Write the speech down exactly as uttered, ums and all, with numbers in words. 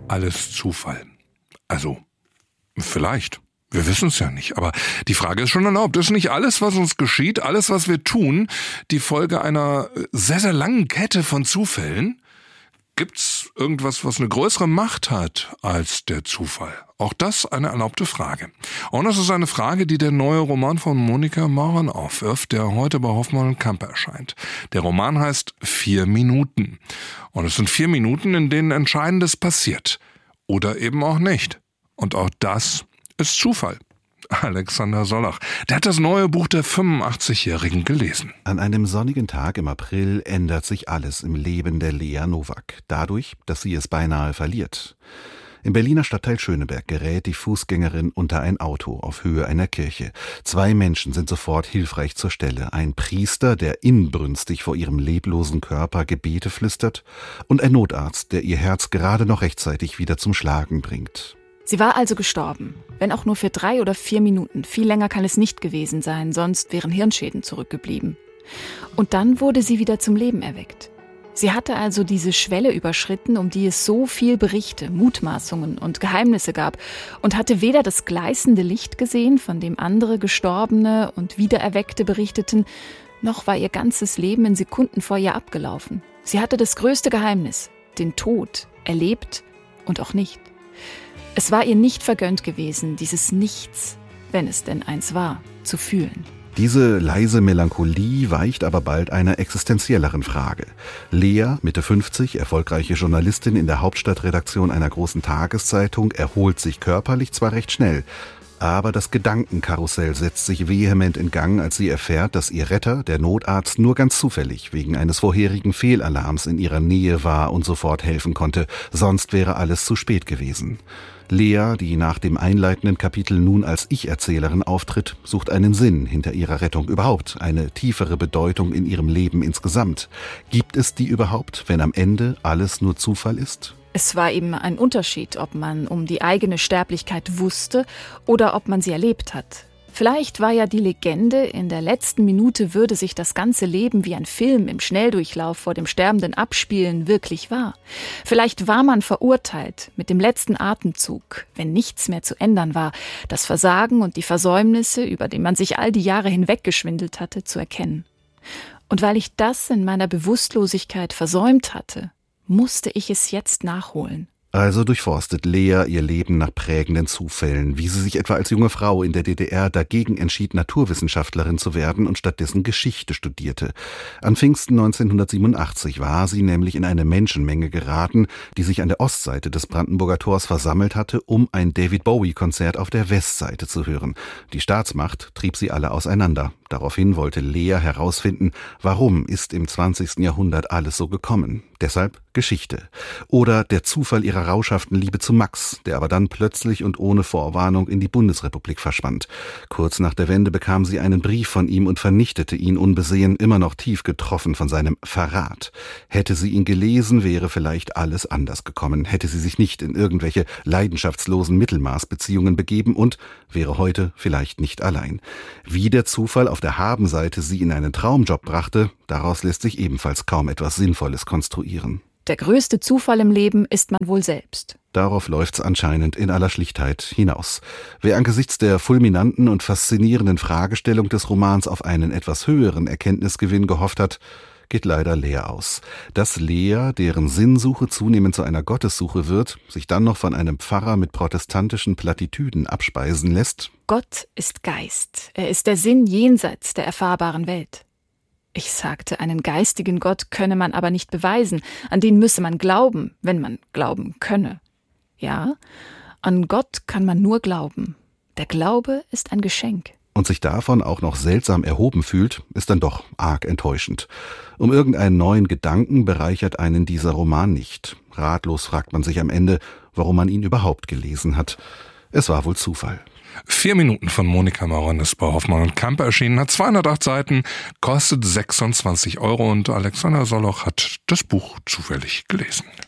alles Zufall? Also, vielleicht. Wir wissen es ja nicht, aber die Frage ist schon erlaubt. Ist nicht alles, was uns geschieht, alles, was wir tun, die Folge einer sehr, sehr langen Kette von Zufällen? Gibt's irgendwas, was eine größere Macht hat als der Zufall? Auch das eine erlaubte Frage. Und das ist eine Frage, die der neue Roman von Monika Maron aufwirft, der heute bei Hoffmann und Campe erscheint. Der Roman heißt Vier Minuten. Und es sind vier Minuten, in denen Entscheidendes passiert. Oder eben auch nicht. Und auch das ist Zufall. Alexander Sollach, der hat das neue Buch der fünfundachtzigjährigen gelesen. An einem sonnigen Tag im April ändert sich alles im Leben der Lea Nowak. Dadurch, dass sie es beinahe verliert. Im Berliner Stadtteil Schöneberg gerät die Fußgängerin unter ein Auto auf Höhe einer Kirche. Zwei Menschen sind sofort hilfreich zur Stelle. Ein Priester, der inbrünstig vor ihrem leblosen Körper Gebete flüstert, und ein Notarzt, der ihr Herz gerade noch rechtzeitig wieder zum Schlagen bringt. Sie war also gestorben, wenn auch nur für drei oder vier Minuten. Viel länger kann es nicht gewesen sein, sonst wären Hirnschäden zurückgeblieben. Und dann wurde sie wieder zum Leben erweckt. Sie hatte also diese Schwelle überschritten, um die es so viel Berichte, Mutmaßungen und Geheimnisse gab, und hatte weder das gleißende Licht gesehen, von dem andere Gestorbene und Wiedererweckte berichteten, noch war ihr ganzes Leben in Sekunden vor ihr abgelaufen. Sie hatte das größte Geheimnis, den Tod, erlebt und auch nicht. Es war ihr nicht vergönnt gewesen, dieses Nichts, wenn es denn eins war, zu fühlen. Diese leise Melancholie weicht aber bald einer existenzielleren Frage. Lea, Mitte fünfzig, erfolgreiche Journalistin in der Hauptstadtredaktion einer großen Tageszeitung, erholt sich körperlich zwar recht schnell, aber das Gedankenkarussell setzt sich vehement in Gang, als sie erfährt, dass ihr Retter, der Notarzt, nur ganz zufällig wegen eines vorherigen Fehlalarms in ihrer Nähe war und sofort helfen konnte. Sonst wäre alles zu spät gewesen. Lea, die nach dem einleitenden Kapitel nun als Ich-Erzählerin auftritt, sucht einen Sinn hinter ihrer Rettung, überhaupt eine tiefere Bedeutung in ihrem Leben insgesamt. Gibt es die überhaupt, wenn am Ende alles nur Zufall ist? Es war eben ein Unterschied, ob man um die eigene Sterblichkeit wusste oder ob man sie erlebt hat. Vielleicht war ja die Legende, in der letzten Minute würde sich das ganze Leben wie ein Film im Schnelldurchlauf vor dem Sterbenden abspielen, wirklich wahr. Vielleicht war man verurteilt, mit dem letzten Atemzug, wenn nichts mehr zu ändern war, das Versagen und die Versäumnisse, über die man sich all die Jahre hinweggeschwindelt hatte, zu erkennen. Und weil ich das in meiner Bewusstlosigkeit versäumt hatte, musste ich es jetzt nachholen. Also durchforstet Lea ihr Leben nach prägenden Zufällen, wie sie sich etwa als junge Frau in der D D R dagegen entschied, Naturwissenschaftlerin zu werden und stattdessen Geschichte studierte. An Pfingsten neunzehnhundertsiebenundachtzig war sie nämlich in eine Menschenmenge geraten, die sich an der Ostseite des Brandenburger Tors versammelt hatte, um ein David-Bowie-Konzert auf der Westseite zu hören. Die Staatsmacht trieb sie alle auseinander. Daraufhin wollte Lea herausfinden, warum ist im zwanzigsten Jahrhundert alles so gekommen. Deshalb Geschichte. Oder der Zufall ihrer rauschhaften Liebe zu Max, der aber dann plötzlich und ohne Vorwarnung in die Bundesrepublik verschwand. Kurz nach der Wende bekam sie einen Brief von ihm und vernichtete ihn unbesehen, immer noch tief getroffen von seinem Verrat. Hätte sie ihn gelesen, wäre vielleicht alles anders gekommen. Hätte sie sich nicht in irgendwelche leidenschaftslosen Mittelmaßbeziehungen begeben und wäre heute vielleicht nicht allein. Wie der Zufall auf der Habenseite sie in einen Traumjob brachte, daraus lässt sich ebenfalls kaum etwas Sinnvolles konstruieren. Der größte Zufall im Leben ist man wohl selbst. Darauf läuft's anscheinend in aller Schlichtheit hinaus. Wer angesichts der fulminanten und faszinierenden Fragestellung des Romans auf einen etwas höheren Erkenntnisgewinn gehofft hat, geht leider leer aus. Dass Lea, deren Sinnsuche zunehmend zu einer Gottessuche wird, sich dann noch von einem Pfarrer mit protestantischen Plattitüden abspeisen lässt. Gott ist Geist. Er ist der Sinn jenseits der erfahrbaren Welt. Ich sagte, einen geistigen Gott könne man aber nicht beweisen, an den müsse man glauben, wenn man glauben könne. Ja, an Gott kann man nur glauben. Der Glaube ist ein Geschenk. Und sich davon auch noch seltsam erhoben fühlt, ist dann doch arg enttäuschend. Um irgendeinen neuen Gedanken bereichert einen dieser Roman nicht. Ratlos fragt man sich am Ende, warum man ihn überhaupt gelesen hat. Es war wohl Zufall. Vier Minuten von Monika Maron ist bei Hoffmann und Campe erschienen, hat zweihundertacht Seiten, kostet sechsundzwanzig Euro und Alexander Sollach hat das Buch zufällig gelesen.